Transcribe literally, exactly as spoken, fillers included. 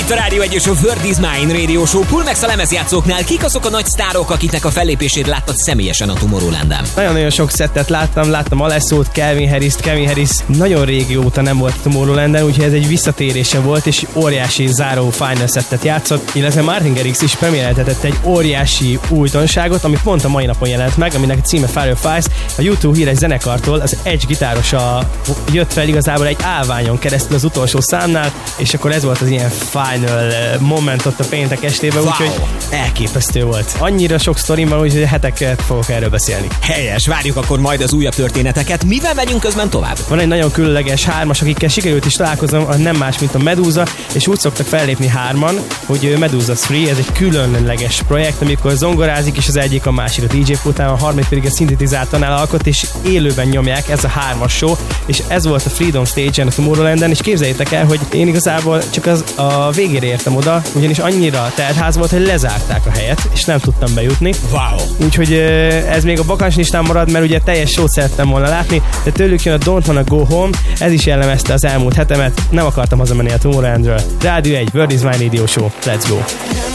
itt a Rádió egy és a Word is Mine Radio Show. Pulmex a lemezjátszóknál. Kik azok a nagy sztárok, akiknek a fellépését láttad személyesen a Tomorrowland-en? Nagyon-nagyon sok szettet láttam, láttam Alessót, Calvin Harris-t, Calvin Harris nagyon régi óta nem volt a Tomorrowland-en, úgyhogy ez egy visszatérése volt, és óriási záró final szettet játszott, illetve Martin Garrix is premiereltetett egy óriási újdonságot, amit pont a mai napon jelent meg, aminek a címe Fire Files. A YouTube híres zenekartól az Edge gitárosa jött fel igazából egy állványon keresztül az utolsó számnál, és akkor ez volt az ilyen final moment ott a péntek estében, wow. Úgyhogy elképesztő volt. Annyira sok sztorim van, úgyhogy heteket fogok erről beszélni. Helyes, várjuk akkor majd az újabb történeteket. Mivel megyünk közben tovább? Van egy nagyon különleges hármas, akikkel sikerült is találkozom, nem más, mint a Medusa, és úgy szoktak fellépni hárman, hogy Medusa's Free, ez egy különleges projekt, amikor zongorázik, és az egyik a másik a dé dzsé pultán, a harmadik pedig a szintetizátornál alkot, és élőben nyomják, ez a hármas show, és ez volt a Freedom Stage-en a Tomorrowland-en, és képzeljétek el, hogy én igazából csak az a végére értem oda, ugyanis annyira teltház volt, hogy lezárták a helyet, és nem tudtam bejutni. Wow! Úgyhogy ez még a bakancslistán marad, mert ugye teljes show szerettem volna látni, de tőlük jön a Don't Wanna Go Home, ez is jellemezte az elmúlt hetemet, nem akartam hazamenni a Tomorrowlandről. Rádió egy, Word is Mine Radio Show, let's go!